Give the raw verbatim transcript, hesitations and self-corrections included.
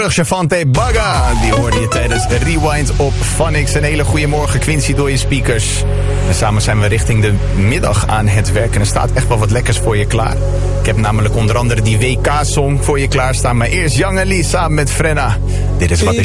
Chavante Baga, die hoorde je tijdens Rewind op Phonics. Een hele goede morgen, Quincy, door je speakers. En samen zijn we richting de middag aan het werk. En er staat echt wel wat lekkers voor je klaar. Ik heb namelijk onder andere die W K-song voor je klaarstaan. Maar eerst Young Ali samen met Frenna. Dit is wat is